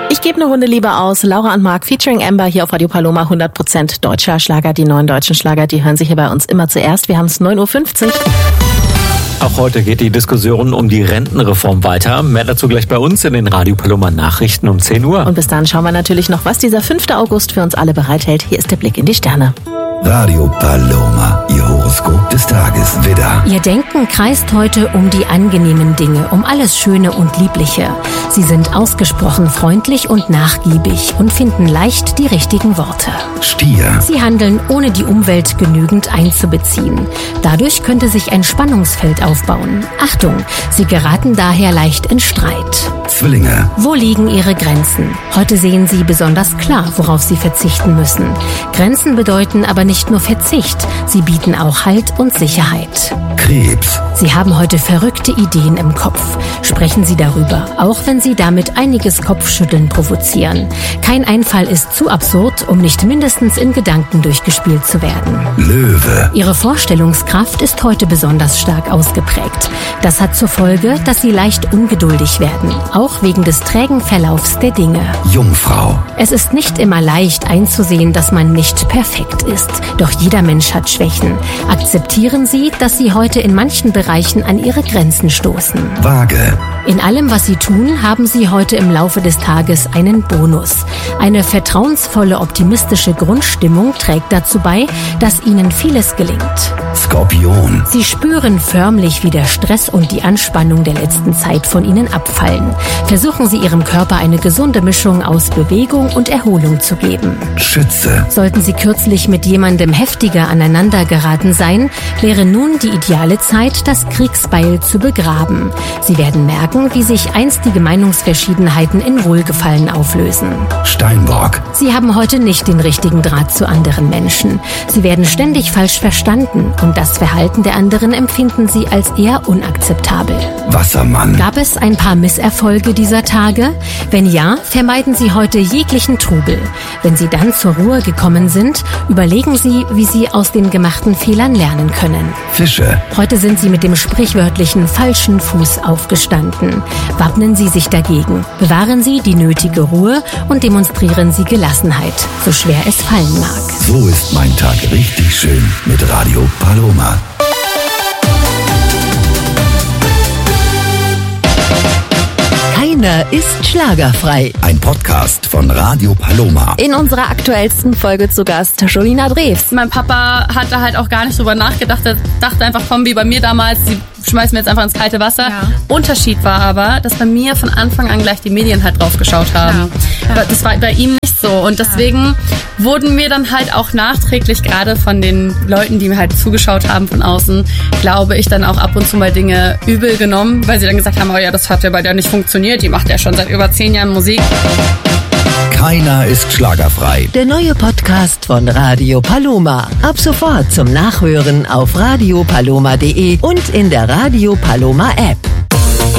Ich gebe eine Runde lieber aus. Laura und Mark featuring Amber hier auf Radio Paloma. 100% deutscher Schlager. Die neuen deutschen Schlager, die hören sich hier bei uns immer zuerst. Wir haben es 9.50 Uhr. Auch heute geht die Diskussion um die Rentenreform weiter. Mehr dazu gleich bei uns in den Radio Paloma Nachrichten um 10 Uhr. Und bis dahin schauen wir natürlich noch, was dieser 5. August für uns alle bereithält. Hier ist der Blick in die Sterne. Radio Paloma, Ihr Horoskop des Tages, Widder. Ihr Denken kreist heute um die angenehmen Dinge, um alles Schöne und Liebliche. Sie sind ausgesprochen freundlich und nachgiebig und finden leicht die richtigen Worte. Stier. Sie handeln, ohne die Umwelt genügend einzubeziehen. Dadurch könnte sich ein Spannungsfeld aufbauen. Achtung, Sie geraten daher leicht in Streit. Zwillinge. Wo liegen Ihre Grenzen? Heute sehen Sie besonders klar, worauf Sie verzichten müssen. Grenzen bedeuten aber nicht nur Verzicht, sie bieten auch Halt und Sicherheit. Krebs. Sie haben heute verrückte Ideen im Kopf. Sprechen Sie darüber, auch wenn Sie damit einiges Kopfschütteln provozieren. Kein Einfall ist zu absurd, um nicht mindestens in Gedanken durchgespielt zu werden. Löwe. Ihre Vorstellungskraft ist heute besonders stark ausgeprägt. Das hat zur Folge, dass Sie leicht ungeduldig werden, auch wegen des trägen Verlaufs der Dinge. Jungfrau. Es ist nicht immer leicht einzusehen, dass man nicht perfekt ist. Doch jeder Mensch hat Schwächen. Akzeptieren Sie, dass Sie heute in manchen Bereichen an Ihre Grenzen stoßen. Waage. In allem, was Sie tun, haben Sie heute im Laufe des Tages einen Bonus. Eine vertrauensvolle, optimistische Grundstimmung trägt dazu bei, dass Ihnen vieles gelingt. Skorpion. Sie spüren förmlich, wie der Stress und die Anspannung der letzten Zeit von Ihnen abfallen. Versuchen Sie Ihrem Körper eine gesunde Mischung aus Bewegung und Erholung zu geben. Schütze. Sollten Sie kürzlich mit jemandem heftiger aneinander geraten sein, wäre nun die ideale Zeit, das Kriegsbeil zu begraben. Sie werden merken, wie sich einstige Meinungsverschiedenheiten in Wohlgefallen auflösen. Steinbock. Sie haben heute nicht den richtigen Draht zu anderen Menschen. Sie werden ständig falsch verstanden und das Verhalten der anderen empfinden Sie als eher unakzeptabel. Wassermann. Gab es ein paar Misserfolge dieser Tage? Wenn ja, vermeiden Sie heute jeglichen Trubel. Wenn Sie dann zur Ruhe gekommen sind, überlegen Sie, wie Sie aus den gemachten Fehlern lernen können. Fische. Heute sind Sie mit dem sprichwörtlichen falschen Fuß aufgestanden. Wappnen Sie sich dagegen. Bewahren Sie die nötige Ruhe und demonstrieren Sie Gelassenheit, so schwer es fallen mag. So ist mein Tag richtig schön mit Radio Paloma. Keiner ist schlagerfrei. Ein Podcast von Radio Paloma. In unserer aktuellsten Folge zu Gast Jolina Drews. Mein Papa hat da halt auch gar nicht drüber nachgedacht. Er dachte einfach, komm, wie bei mir damals, die schmeißen wir jetzt einfach ins kalte Wasser. Ja. Unterschied war aber, dass bei mir von Anfang an gleich die Medien halt drauf geschaut haben. Ja. Das war bei ihm nicht so. Und deswegen wurden mir dann halt auch nachträglich, gerade von den Leuten, die mir halt zugeschaut haben von außen, glaube ich, dann auch ab und zu mal Dinge übel genommen, weil sie dann gesagt haben, oh ja, das hat ja bei der nicht funktioniert. Die macht ja schon seit über 10 Jahren Musik. Keiner ist schlagerfrei. Der neue Podcast von Radio Paloma. Ab sofort zum Nachhören auf radiopaloma.de und in der Radio Paloma App.